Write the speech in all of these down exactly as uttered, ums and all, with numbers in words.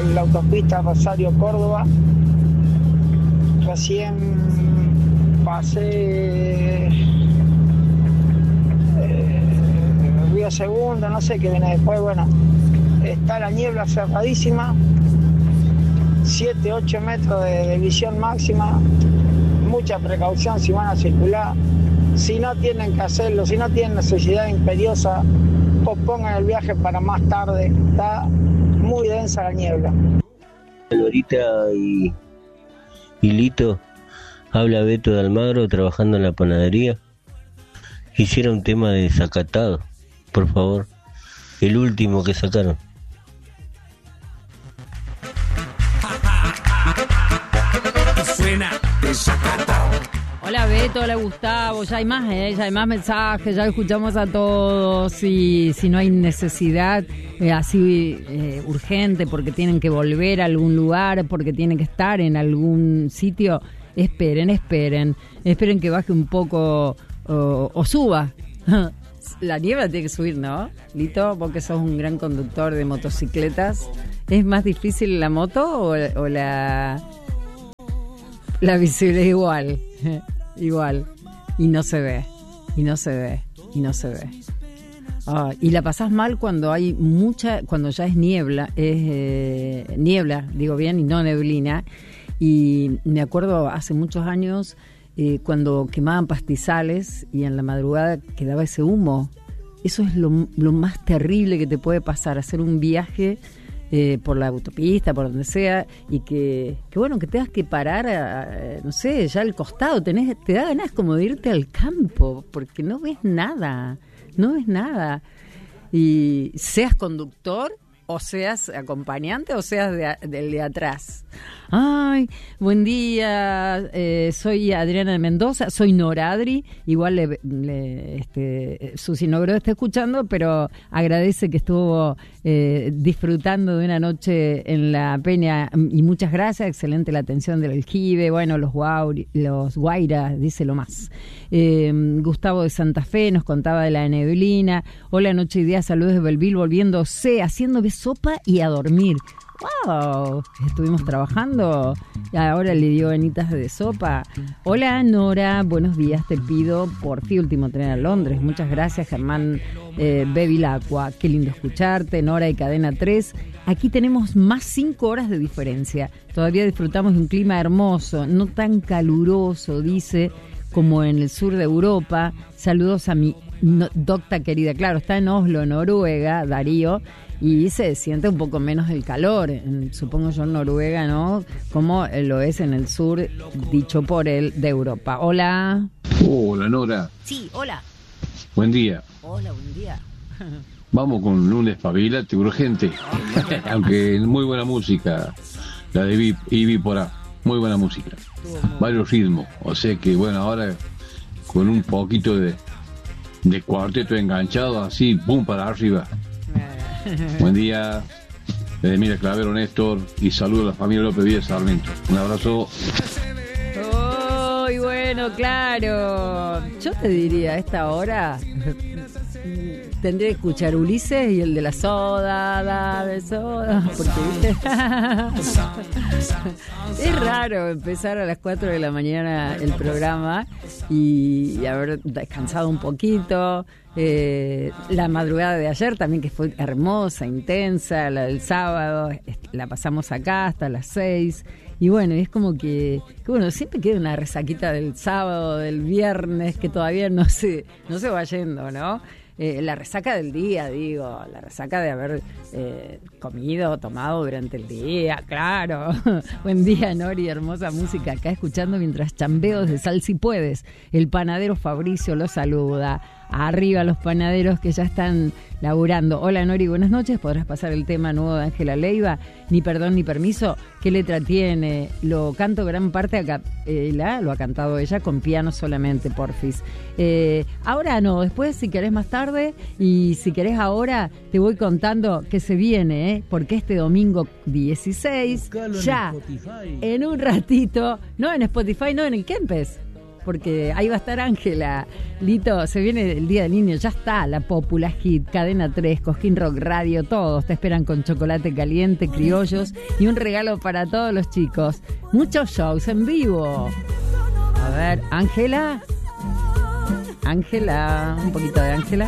la autopista Rosario-Córdoba. Recién pasé eh, Río Segundo, no sé qué viene después. Bueno, está la niebla cerradísima, siete a ocho metros de, de visión máxima. Mucha precaución si van a circular. Si no tienen que hacerlo, si no tienen necesidad imperiosa, pospongan el viaje para más tarde. Está muy densa la niebla. Lorita y, y Lito, habla Beto de Almagro, trabajando en la panadería. Quisiera un tema de Desacatado, por favor, el último que sacaron. Suena Desacatado. Hola Beto, hola Gustavo, ya hay más, ¿eh? Ya hay más mensajes, ya escuchamos a todos. Y si no hay necesidad eh, así eh, urgente porque tienen que volver a algún lugar, porque tienen que estar en algún sitio, esperen, esperen, esperen que baje un poco o, o suba. La niebla tiene que subir, ¿no? Lito, vos que sos un gran conductor de motocicletas, ¿es más difícil la moto o, o la, la visibilidad igual? Igual, y no se ve, y no se ve, y no se ve. Ah, y la pasás mal cuando hay mucha, cuando ya es niebla, es eh, niebla, digo bien, y no neblina. Y me acuerdo hace muchos años eh, cuando quemaban pastizales y en la madrugada quedaba ese humo. Eso es lo, lo más terrible que te puede pasar, hacer un viaje Eh, por la autopista, por donde sea, y que, que bueno, que tengas que parar, a, a, no sé, ya al costado, tenés, te da ganas como de irte al campo, porque no ves nada, no ves nada. Y seas conductor, o seas acompañante, o seas de, del de atrás. Ay, buen día, eh, soy Adriana de Mendoza, soy Noradri, igual le, le, este, Susi Nogro está escuchando, pero agradece que estuvo eh, disfrutando de una noche en la Peña, y muchas gracias, excelente la atención del aljibe, bueno, los guauri, los guairas, dice lo más. Eh, Gustavo de Santa Fe nos contaba de la neblina. Hola, noche y día, saludos de Belville, volviéndose, haciendo sopa y a dormir. ¡Wow! Estuvimos trabajando y ahora le dio ganitas de sopa. Hola Nora, buenos días, te pido por fin último tren a Londres. Muchas gracias Germán eh, Bevilacqua, qué lindo escucharte. Nora y Cadena tres, aquí tenemos más cinco horas de diferencia. Todavía disfrutamos de un clima hermoso, no tan caluroso, dice, como en el sur de Europa. Saludos a mi no, docta querida, claro, está en Oslo, Noruega, Darío, y se siente un poco menos el calor, en, supongo yo en Noruega, ¿no? Como lo es en el sur, dicho por él, de Europa. Hola. Hola, Nora. Sí, hola. Buen día. Hola, buen día. Vamos con un despabilate urgente, aunque muy buena música, la de Ivy Porá, muy buena música, varios ritmos, o sea que bueno, ahora con un poquito de, de cuarteto enganchado, así, pum, para arriba. Buen día, desde Mira Clavero, Néstor, y saludo a la familia López Díaz Sarmiento. Un abrazo. Oh, y bueno, claro. Yo te diría, a esta hora tendré que escuchar Ulises y el de la soda, da de soda, porque ¿viste? Es raro empezar a las cuatro de la mañana el programa y, y haber descansado un poquito. Eh, la madrugada de ayer también, que fue hermosa, intensa, la del sábado, la pasamos acá hasta las seis. Y bueno, es como que, que bueno, siempre queda una resaquita del sábado, del viernes, que todavía no se, no se va yendo, ¿no? Eh, la resaca del día, digo, la resaca de haber eh, comido, tomado durante el día, claro. Buen día, Nori, hermosa música acá escuchando mientras chambeo de Sal Si Puedes. El panadero Fabricio lo saluda. Arriba los panaderos que ya están laburando. Hola Nori, buenas noches. ¿Podrás pasar el tema nuevo de Ángela Leiva? Ni perdón ni permiso. ¿Qué letra tiene? Lo canto gran parte acá. Eh, la, lo ha cantado ella con piano solamente, porfis. Eh, ahora no, después si querés más tarde y si querés ahora te voy contando que se viene, ¿eh? Porque este domingo dieciséis, ya en un ratito, no en Spotify, no en el Kempes. porque ahí va a estar Ángela. Lito, se viene el Día del Niño, ya está, la Popular Hit, Cadena tres, Cosquín Rock Radio, todos te esperan con chocolate caliente, criollos y un regalo para todos los chicos. Muchos shows en vivo. A ver, Ángela. Ángela, un poquito de Ángela.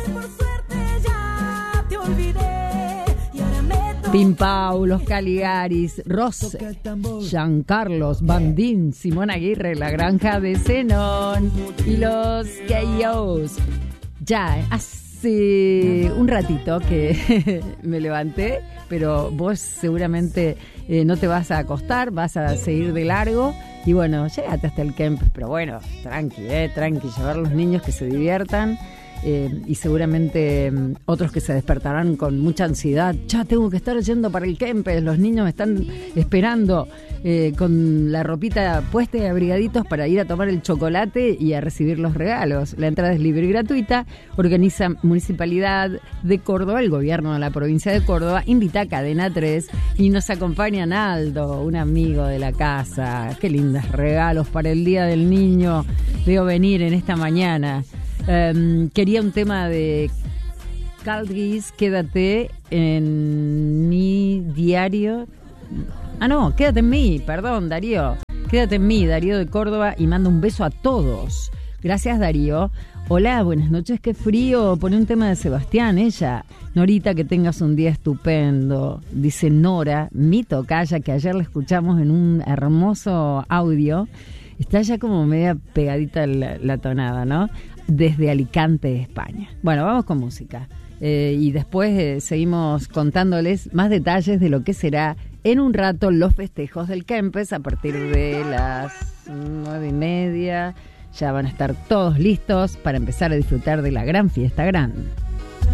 Pimpau, los Caligaris, Rose, Giancarlos, Bandín, Simón Aguirre, La Granja de Zenón y los K Os. Ya, hace un ratito que me levanté, pero vos seguramente eh, no te vas a acostar, vas a seguir de largo. Y bueno, llegate hasta el Kempes, pero bueno, tranqui, eh, tranqui, llevar a los niños que se diviertan. Eh, y seguramente um, otros que se despertarán con mucha ansiedad. Ya tengo que estar yendo para el Kempes, los niños me están esperando eh, con la ropita puesta y abrigaditos para ir a tomar el chocolate y a recibir los regalos. La entrada es libre y gratuita. Organiza Municipalidad de Córdoba, el gobierno de la provincia de Córdoba, invita a Cadena tres y nos acompaña Naldo, un amigo de la casa. Qué lindos regalos para el Día del Niño veo venir en esta mañana. Um, quería un tema de Caldguis, Quédate en mi diario. Ah, no, Quédate en mí, perdón, Darío. Quédate en mí, Darío de Córdoba, y manda un beso a todos. Gracias, Darío. Hola, buenas noches, qué frío. Pone un tema de Sebastián, ella. Norita, que tengas un día estupendo. Dice Nora, mi tocaya, que ayer la escuchamos en un hermoso audio. Está ya como media pegadita la, la tonada, ¿no? Desde Alicante, España. Bueno, vamos con música. Eh, y después eh, seguimos contándoles más detalles de lo que será en un rato los festejos del Kempes a partir de las nueve y media. Ya van a estar todos listos para empezar a disfrutar de la gran fiesta grande.